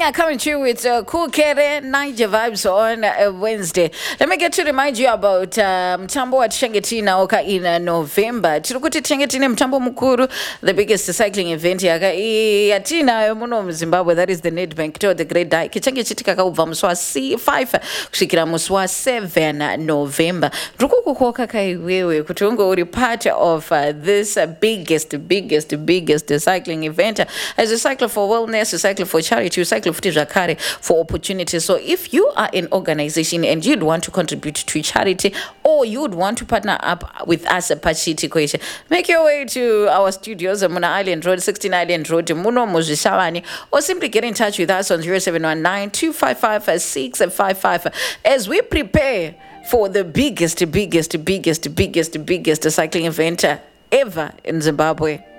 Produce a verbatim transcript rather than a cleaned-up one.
uh, coming to you with uh, Cool Kere Niger Vibes on uh, Wednesday. Let me get to remind you about uh, mtambo wa Tshengetina oka in uh, November. Tirukuti Tshengetina mtambo mukuru, the biggest cycling event yaka yatina muno mu Zimbabwe, that is the Nedbank to the Great Dike. Kichange chitika kauva muswa C five kushikira muswa seven November. Rukuku kuoka kai wewe kutungo uri part of uh, this uh, biggest, biggest, biggest uh, cycling event. As a cycler for wellness, a cycler for charity, a cycler for Tijakare, for opportunities. So if you are an organization and you'd want to contribute to charity, or you'd want to partner up with us at Pachiti Koisha, make your way to our studios at Muna Island Road, sixteen Island Road, Muno Mojishawani, or simply get in touch with us on zero seven one nine, two five five, six five five as we prepare for the biggest, biggest, biggest, biggest, biggest cycling event ever in Zimbabwe.